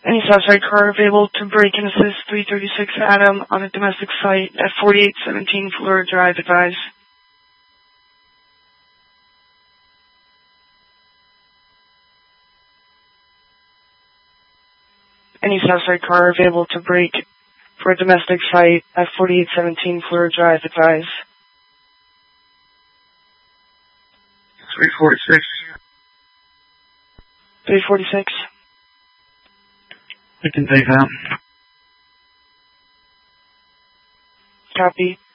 Any Southside car available to break and assist 336 Adam on a domestic site at 4817 Florida Drive, advise. Any Southside car available to break for a domestic site at 4817 Florida Drive, advise. 346. 346. We can take that. Copy.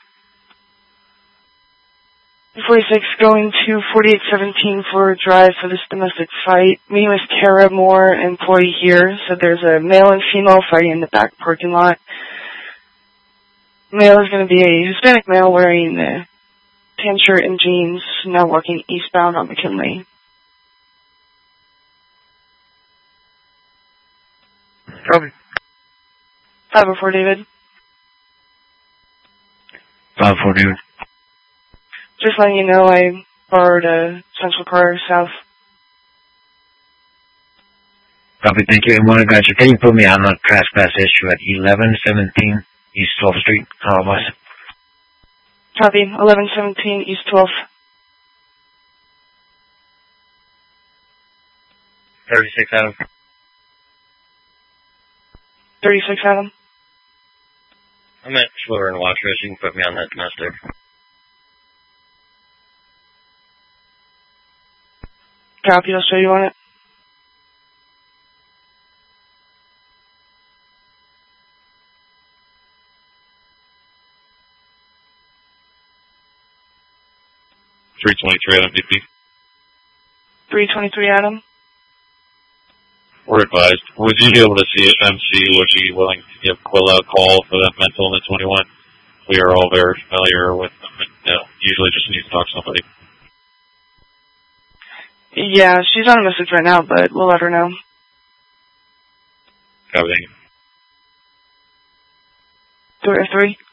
346 going to 4817 Florida Drive for this domestic fight. Me with Kara Moore, employee here. So there's a male and female fighting in the back parking lot. Male is going to be a Hispanic male wearing a tan shirt and jeans, now walking eastbound on McKinley. Copy. 504 David. 504 David. Just letting you know I borrowed a central car south. Copy, thank you. And one guys, can you put me on the trespass issue at 1117 East 12th Street, Columbus? Copy. 1117 East 12th. 36 Adam. 36 Adam. I'm at Schwiller and Watchers. You can put me on that domestic. Copy. I'll show you on it. Adam, DP. 323 Adam. We're advised. Would you be able to see if MC would be willing to give Quilla a call for that mental in the 21? We are all very familiar with them and usually just need to talk to somebody. Yeah, she's on a message right now, but we'll let her know. Copy. 303.